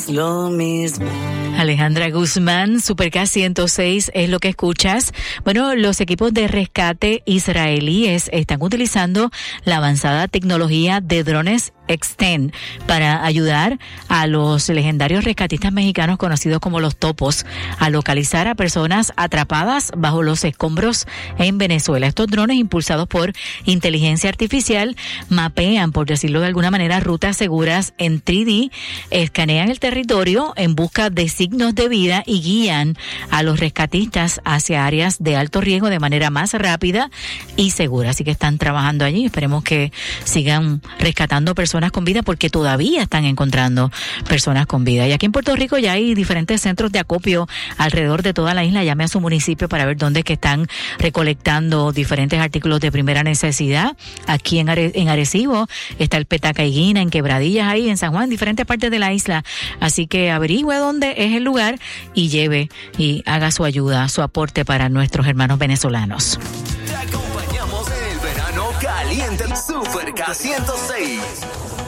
Lo mismo. Alejandra Guzmán, Super K106 es lo que escuchas. Bueno, los equipos de rescate israelíes están utilizando la avanzada tecnología de drones Extend para ayudar a los legendarios rescatistas mexicanos conocidos como los topos a localizar a personas atrapadas bajo los escombros en Venezuela. Estos drones, impulsados por inteligencia artificial, mapean, por decirlo de alguna manera, rutas seguras en 3D, escanean el territorio en busca de signos de vida y guían a los rescatistas hacia áreas de alto riesgo de manera más rápida y segura. Así que están trabajando allí. Esperemos que sigan rescatando personas con vida, porque todavía están encontrando personas con vida. Y aquí en Puerto Rico ya hay diferentes centros de acopio alrededor de toda la isla. Llame a su municipio para ver dónde es que están recolectando diferentes artículos de primera necesidad. Aquí en Arecibo está el Petaca y Guina, en Quebradillas, ahí en San Juan, en diferentes partes de la isla. Así que averigüe dónde es el lugar y lleve y haga su ayuda, su aporte para nuestros hermanos venezolanos. Te acompañamos en el verano caliente. Super K106.